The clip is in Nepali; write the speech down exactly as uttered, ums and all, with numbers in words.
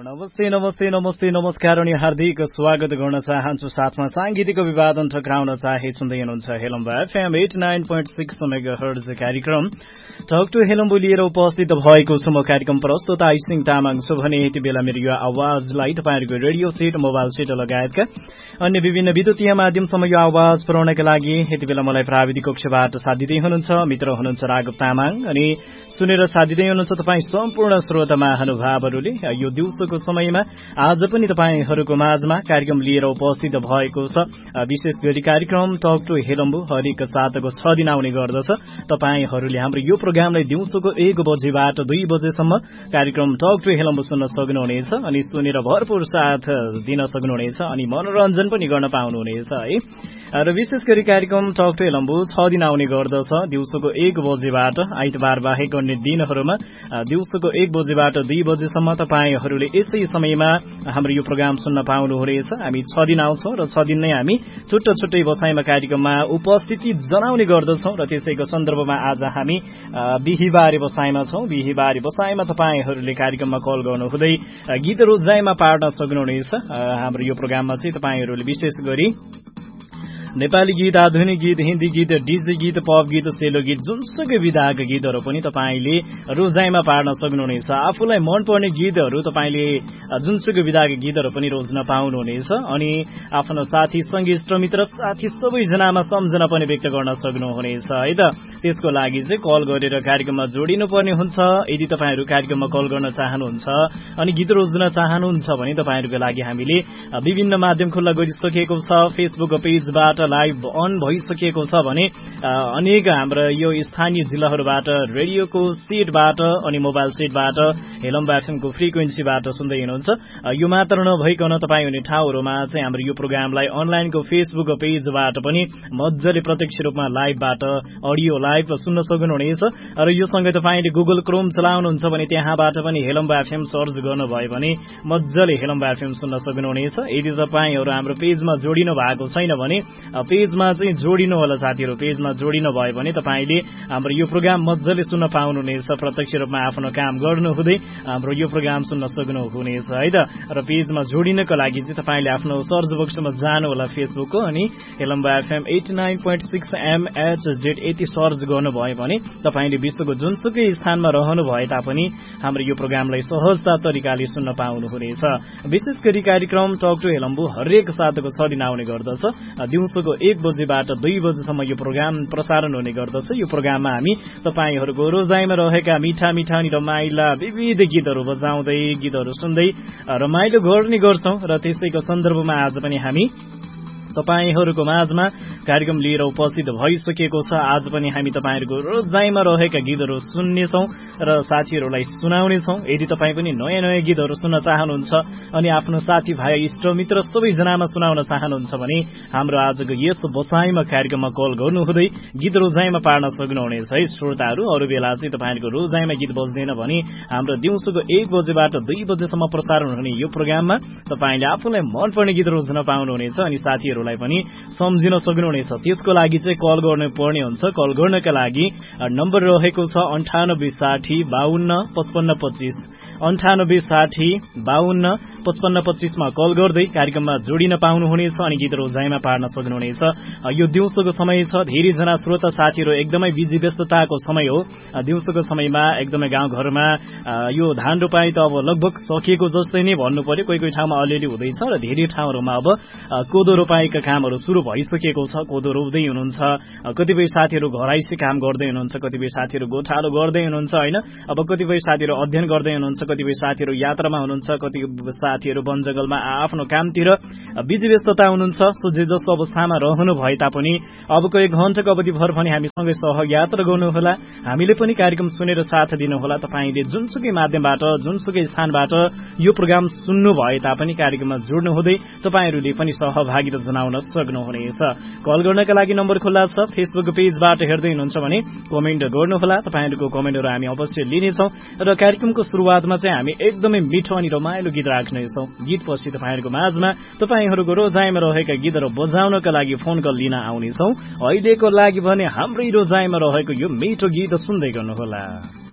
नमस्ते नमस्ते नमस्ते नमस्कार अनि हार्दिक स्वागत गर्न चाहन्छु। साथमा सांगीतिक विवादन टक्राउन चाहे सुन्दै हुनुहुन्छ हेलम्बा FM eighty nine point six megahertz कार्यक्रम टक टु हेलम्बु लिएर उपस्थित भएको छु। म कार्यक्रम प्रस्तुता आइसिङ तामाङ छु भने यति बेला मेरो यो आवाजलाई तपाईँहरूको रेडियो सेट, मोबाइल सेट लगायतका अन्य विभिन्न विद्युतीय माध्यमसम्म यो आवाज पुर्याउनका लागि यति बेला मलाई प्राविधिक कक्षबाट साथ दिँदै हुनुहुन्छ मित्र हुनुहुन्छ राघव तामाङ अनि सुनेर साथ दिँदै हुनुहुन्छ तपाईँ सम्पूर्ण श्रोता महानुभावहरूले। यो दिउँसोको समयमा आज पनि तपाईँहरूको माझमा कार्यक्रम लिएर उपस्थित भएको छ। विशेष गरी कार्यक्रम टक टु हेलम्बु हरेक साताको छ दिन आउने गर्दछ। तपाईँहरूले हाम्रो यो प्रोग्रामलाई दिउँसोको एक बजेबाट दुई बजेसम्म कार्यक्रम टक टु हेलम्बु सुन्न सक्नुहुनेछ अनि सुनेर भरपूर साथ दिन सक्नुहुनेछ अनि मनोरञ्जन पनि गर्न पाउनुहुनेछ है। र विशेष गरी कार्यक्रम टक टु हेलम्बु छ दिन आउने गर्दछ। दिउँसोको एक बजेबाट आइतबार बाहेक अन्य दिनहरूमा दिउँसोको एक बजेबाट दुई बजेसम्म तपाईँहरूले यसै समयमा हाम्रो यो प्रोग्राम सुन्न पाउनुहुनेछ। हामी छ दिन आउँछौँ र छ दिन नै हामी छुट्टा छुट्टै बसाइमा कार्यक्रममा उपस्थिति जनाउने गर्दछौँ र त्यसैको सन्दर्भमा आज हामी बिहिबारे बसाइमा छौँ। बिहिबारे बसाइमा तपाईँहरूले कार्यक्रममा कल गर्नुहुँदै गीत रोजाइमा पार्न सक्नुहुनेछ। हाम्रो यो प्रोग्राममा चाहिँ तपाईँहरूले विशेष गरी नेपाली गीत, आधुनिक गीत, हिन्दी गीत, डिजे गीत, पप गीत, सेलो गीत, जुनसुकै विधाका गीतहरू पनि तपाईँले रोजाइमा पार्न सक्नुहुनेछ। आफूलाई मनपर्ने गीतहरू तपाईँले जुनसुकै विधाका गीतहरू पनि रोज्न पाउनुहुनेछ अनि आफ्नो साथी सङ्गी इष्टमित्र साथी सबैजनामा सम्झना पनि व्यक्त गर्न सक्नुहुनेछ है त। त्यसको लागि चाहिँ कल गरेर कार्यक्रममा जोडिनुपर्ने हुन्छ। यदि तपाईँहरू कार्यक्रममा कल गर्न चाहनुहुन्छ अनि गीत रोज्न चाहनुहुन्छ भने तपाईँहरूको लागि हामीले विभिन्न माध्यम खुल्ला गरिसकेको छ। फेसबुक पेजबाट लाइभ अन भइसकेको छ भने अनेक हाम्रो यो स्थानीय जिल्लाहरूबाट रेडियोको सेटबाट अनि मोबाइल सेटबाट हेलम्बा एफएमको फ्रिक्वेन्सीबाट सुन्दै हुनुहुन्छ। यो मात्र नभइकन तपाईँ हुने ठाउँहरूमा चाहिँ हाम्रो यो प्रोग्रामलाई अनलाइनको फेसबुक पेजबाट पनि मजाले प्रत्यक्ष रूपमा लाइभबाट अडियो लाइभ सुन्न सक्नुहुनेछ। र यो सँगै तपाईँले गुगल क्रोम चलाउनुहुन्छ भने त्यहाँबाट पनि हेलम्बा एफएम सर्च गर्नुभयो भने मजाले हेलम्बा एफएम सुन्न सक्नुहुनेछ। यदि तपाईँहरू हाम्रो पेजमा जोडिनु भएको छैन भने पेजमा चाहिँ जोडिनु होला साथीहरू। पेजमा जोडिनु भयो भने तपाईँले हाम्रो यो प्रोग्राम मजाले सुन्न पाउनुहुनेछ। प्रत्यक्ष रूपमा आफ्नो काम गर्नुहुँदै हाम्रो यो प्रोग्राम सुन्न सक्नुहुनेछ है त। र पेजमा जोडिनको लागि चाहिँ तपाईँले आफ्नो सर्च बक्समा जानु होला फेसबुकको अनि हेलम्बा FM eighty nine point six MH Z यति सर्च गर्नुभयो भने तपाईँले विश्वको जुनसुकै स्थानमा रहनु भए तापनि हाम्रो यो प्रोग्रामलाई सहजता तरिकाले सुन्न पाउनुहुनेछ। विशेष गरी कार्यक्रम टक टु हेलम्बु हरेक साताको छ दिन आउने गर्दछ। दिउँसोको एक बजेबाट दुई बजेसम्म यो प्रोग्राम प्रसारण हुने गर्दछ। यो प्रोग्राममा हामी तपाईँहरूको रोजाइमा रहेका मिठा मिठा अनि रमाइला विविध गीतहरू बजाउँदै गीतहरू सुन्दै रमाइलो गर्ने गर्छौँ। र त्यसैको सन्दर्भमा आज पनि हामी तपाईँहरूको माझमा कार्यक्रम लिएर उपस्थित भइसकेको छ। आज पनि हामी तपाईँहरूको रोजाइमा रहेका गीतहरू सुन्नेछौँ र साथीहरूलाई सुनाउनेछौँ। यदि तपाईँ पनि नयाँ नयाँ गीतहरू सुन्न चाहनुहुन्छ अनि आफ्नो साथीभाइ इष्टमित्र सबैजनामा सुनाउन चाहनुहुन्छ भने हाम्रो आजको यस बसाइमा कार्यक्रममा कल गर्नुहुँदै गीत रोजाइमा पार्न सक्नुहुनेछ है श्रोताहरू। अरू बेला चाहिँ तपाईँहरूको रोजाइमा गीत बज्दैन भने हाम्रो दिउँसोको एक बजेबाट दुई बजेसम्म प्रसारण हुने यो प्रोग्राममा तपाईँले आफूलाई मनपर्ने गीत रोज्न पाउनुहुनेछ अनि साथीहरूलाई पनि सम्झिन सक्नुहुनेछ। त्यसको लागि चाहिँ कल गर्नुपर्ने हुन्छ। कल गर्नका लागि नम्बर रहेको छ अन्ठानब्बे साठी बाहन्न पचपन्न पच्चिस अन्ठानब्बे साठी बाहन्न पचपन्न पच्चिसमा कल गर्दै कार्यक्रममा जोडिन पाउनुहुनेछ अनि गीत रोजाइमा पार्न सक्नुहुनेछ। यो दिउँसोको समय छ। धेरैजना श्रोता साथीहरू एकदमै बिजी व्यस्तताको समय हो। दिउँसोको समयमा एकदमै गाउँघरमा यो धान रोपाई त अब लगभग सकिएको जस्तै नै भन्नु पर्यो। कोही कोही ठाउँमा अलिअलि हुँदैछ र धेरै ठाउँहरूमा अब कोदो रोपाईका कामहरू सुरु भइसकेको छ। कोदो रोप्दै हुनुहुन्छ। कतिपय साथीहरू घराइसी काम गर्दै हुनुहुन्छ, कतिपय साथीहरू गोठालो गर्दै हुनुहुन्छ होइन। अब कतिपय साथीहरू अध्ययन गर्दै हुनुहुन्छ, कतिपय साथीहरू यात्रामा हुनुहुन्छ, कतिपय साथीहरू वन जंगलमा आफ्नो कामतिर बिजी व्यस्तता हुनुहुन्छ। सोझे जस्तो अवस्थामा रहनु भए तापनि अबको एक घण्टाको अवधिभर पनि हामीसँगै सहयात्रा गर्नुहोला। हामीले पनि कार्यक्रम सुनेर साथ दिनुहोला। तपाईँले जुनसुकै माध्यमबाट जुनसुकै स्थानबाट यो प्रोग्राम सुन्नु भए तापनि कार्यक्रममा जोड्नु हुँदै तपाईँहरूले पनि सहभागिता जनाउन सक्नुहुनेछ। कल गर्नका लागि नम्बर खुल्ला छ। फेसबुक पेजबाट हेर्दै हुनुहुन्छ भने कमेन्ट गर्नुहोला। तपाईँहरूको कमेन्टहरू हामी अवश्य लिनेछौँ र कार्यक्रमको सुरुवातमा चाहिँ हामी एकदमै मिठो अनि रमाइलो गीत राख्नेछौँ। गीतपछि तपाईँहरूको माझमा तपाईँहरूको रोजाइमा रहेका गीतहरू बजाउनका लागि फोन कल लिन आउनेछौँ। अहिलेको लागि भने हाम्रै रोजाइमा रहेको यो मिठो गीत सुन्दै गर्नुहोला।